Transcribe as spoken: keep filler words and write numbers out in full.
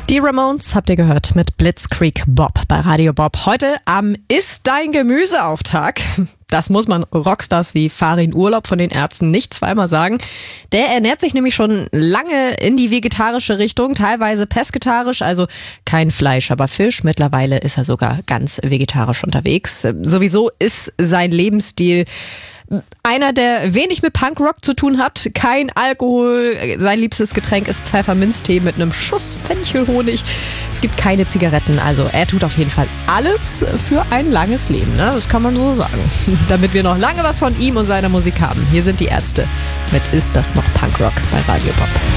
Die Ramones habt ihr gehört mit Blitzkrieg Bob bei Radio Bob. Heute am Ist dein Gemüseauftag. Das muss man Rockstars wie Farin Urlaub von den Ärzten nicht zweimal sagen. Der ernährt sich nämlich schon lange in die vegetarische Richtung, teilweise pesketarisch, also kein Fleisch, aber Fisch. Mittlerweile ist er sogar ganz vegetarisch unterwegs. Sowieso ist sein Lebensstil einer, der wenig mit Punkrock zu tun hat. Kein Alkohol. Sein liebstes Getränk ist Pfefferminztee mit einem Schuss Fenchelhonig. Es gibt keine Zigaretten. Also er tut auf jeden Fall alles für ein langes Leben. Ne? Das kann man so sagen. Damit wir noch lange was von ihm und seiner Musik haben. Hier sind die Ärzte mit Ist das noch Punkrock bei Radio Bob.